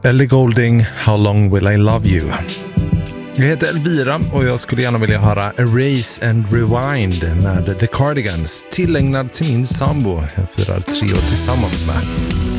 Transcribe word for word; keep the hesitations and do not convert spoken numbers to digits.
Ellie Goulding, How long will I love you? Jag heter Elvira och jag skulle gärna vilja höra Erase and Rewind med The Cardigans, tillägnad till min sambo jag firar tre år tillsammans med.